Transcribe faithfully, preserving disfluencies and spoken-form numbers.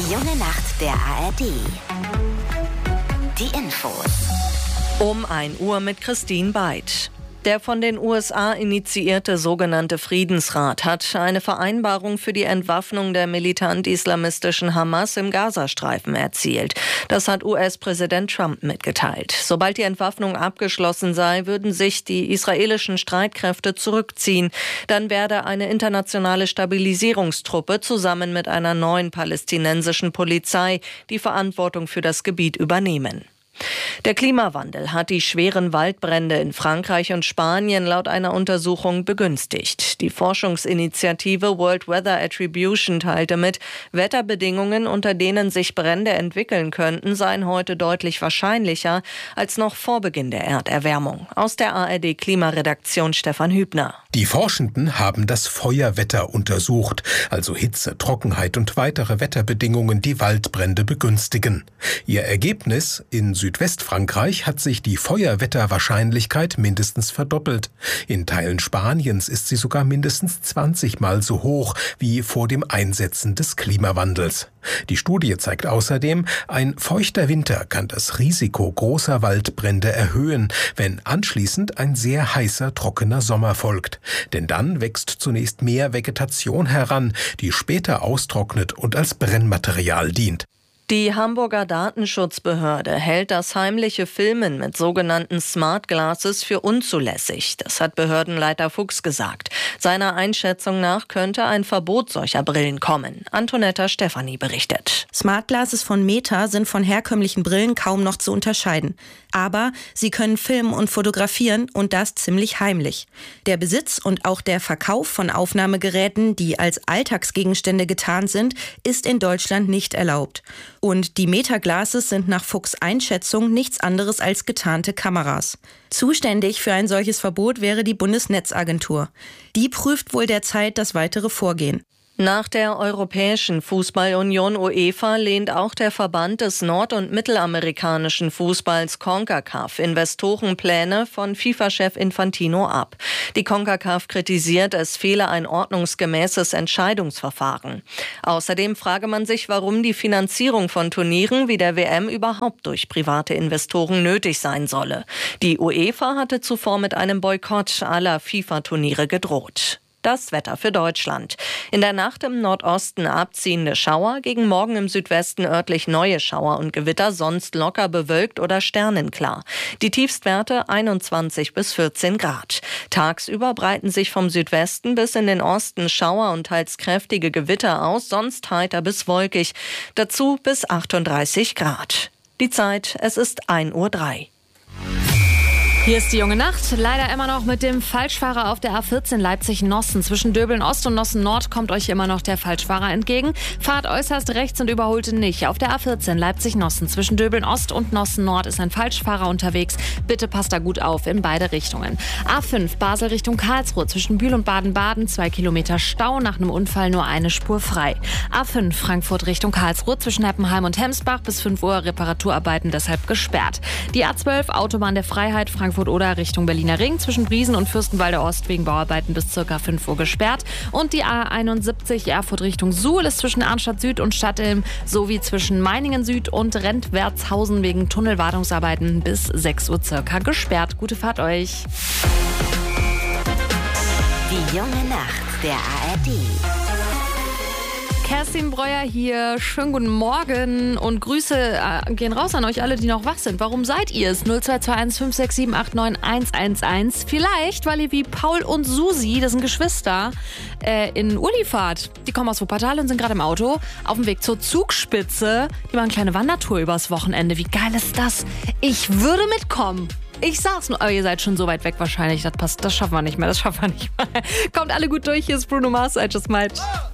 Die junge Nacht der A R D. Die Infos. Um ein Uhr mit Christine Beid. Der von den U S A initiierte sogenannte Friedensrat hat eine Vereinbarung für die Entwaffnung der militant-islamistischen Hamas im Gazastreifen erzielt. Das hat U S-Präsident Trump mitgeteilt. Sobald die Entwaffnung abgeschlossen sei, würden sich die israelischen Streitkräfte zurückziehen. Dann werde eine internationale Stabilisierungstruppe zusammen mit einer neuen palästinensischen Polizei die Verantwortung für das Gebiet übernehmen. Der Klimawandel hat die schweren Waldbrände in Frankreich und Spanien laut einer Untersuchung begünstigt. Die Forschungsinitiative World Weather Attribution teilte mit, Wetterbedingungen, unter denen sich Brände entwickeln könnten, seien heute deutlich wahrscheinlicher als noch vor Beginn der Erderwärmung. Aus der A R D-Klimaredaktion Stefan Hübner. Die Forschenden haben das Feuerwetter untersucht, also Hitze, Trockenheit und weitere Wetterbedingungen, die Waldbrände begünstigen. Ihr Ergebnis: in Südwestfrankreich hat sich die Feuerwetterwahrscheinlichkeit mindestens verdoppelt. In Teilen Spaniens ist sie sogar mindestens zwanzig Mal so hoch wie vor dem Einsetzen des Klimawandels. Die Studie zeigt außerdem, ein feuchter Winter kann das Risiko großer Waldbrände erhöhen, wenn anschließend ein sehr heißer, trockener Sommer folgt. Denn dann wächst zunächst mehr Vegetation heran, die später austrocknet und als Brennmaterial dient. Die Hamburger Datenschutzbehörde hält das heimliche Filmen mit sogenannten Smart Glasses für unzulässig. Das hat Behördenleiter Fuchs gesagt. Seiner Einschätzung nach könnte ein Verbot solcher Brillen kommen. Antonetta Stefani berichtet. Smart Glasses von Meta sind von herkömmlichen Brillen kaum noch zu unterscheiden. Aber sie können filmen und fotografieren und das ziemlich heimlich. Der Besitz und auch der Verkauf von Aufnahmegeräten, die als Alltagsgegenstände getarnt sind, ist in Deutschland nicht erlaubt. Und die Meta-Glasses sind nach Fuchs' Einschätzung nichts anderes als getarnte Kameras. Zuständig für ein solches Verbot wäre die Bundesnetzagentur. Die prüft wohl derzeit das weitere Vorgehen. Nach der Europäischen Fußballunion UEFA lehnt auch der Verband des nord- und mittelamerikanischen Fußballs CONCACAF Investorenpläne von FIFA-Chef Infantino ab. Die CONCACAF kritisiert, es fehle ein ordnungsgemäßes Entscheidungsverfahren. Außerdem frage man sich, warum die Finanzierung von Turnieren wie der W M überhaupt durch private Investoren nötig sein solle. Die UEFA hatte zuvor mit einem Boykott aller FIFA-Turniere gedroht. Das Wetter für Deutschland. In der Nacht im Nordosten abziehende Schauer, gegen Morgen im Südwesten örtlich neue Schauer und Gewitter, sonst locker bewölkt oder sternenklar. Die Tiefstwerte einundzwanzig bis vierzehn Grad. Tagsüber breiten sich vom Südwesten bis in den Osten Schauer und teils kräftige Gewitter aus, sonst heiter bis wolkig. Dazu bis achtunddreißig Grad. Die Zeit, es ist ein Uhr drei. Hier ist die junge Nacht. Leider immer noch mit dem Falschfahrer auf der A vierzehn Leipzig-Nossen. Zwischen Döbeln-Ost und Nossen-Nord kommt euch immer noch der Falschfahrer entgegen. Fahrt äußerst rechts und überholt ihn nicht. Auf der A vierzehn Leipzig-Nossen zwischen Döbeln-Ost und Nossen-Nord ist ein Falschfahrer unterwegs. Bitte passt da gut auf in beide Richtungen. A fünf Basel Richtung Karlsruhe zwischen Bühl und Baden-Baden. Zwei Kilometer Stau, nach einem Unfall nur eine Spur frei. A fünf Frankfurt Richtung Karlsruhe zwischen Heppenheim und Hemsbach bis fünf Uhr Reparaturarbeiten deshalb gesperrt. Die A zwölf Autobahn der Freiheit Frankfurt oder Richtung Berliner Ring zwischen Briesen und Fürstenwalder Ost wegen Bauarbeiten bis ca. fünf Uhr gesperrt. Und die A einundsiebzig Erfurt Richtung Suhl ist zwischen Arnstadt Süd und Stadtilm sowie zwischen Meiningen Süd und Rentwertshausen wegen Tunnelwartungsarbeiten bis sechs Uhr circa gesperrt. Gute Fahrt euch. Die junge Nacht der A R D. Kerstin Breuer hier, schönen guten Morgen und Grüße äh, gehen raus an euch alle, die noch wach sind. Warum seid ihr es? null zwei zwei eins fünf sechs sieben acht neun eins eins eins. Vielleicht, weil ihr wie Paul und Susi, das sind Geschwister, äh, in Uli fahrt. Die kommen aus Wuppertal und sind gerade im Auto auf dem Weg zur Zugspitze. Die machen eine kleine Wandertour übers Wochenende. Wie geil ist das? Ich würde mitkommen. Ich sag's nur, aber ihr seid schon so weit weg wahrscheinlich. Das passt, das schaffen wir nicht mehr, das schaffen wir nicht mehr. Kommt alle gut durch, hier ist Bruno Mars, I Just Might.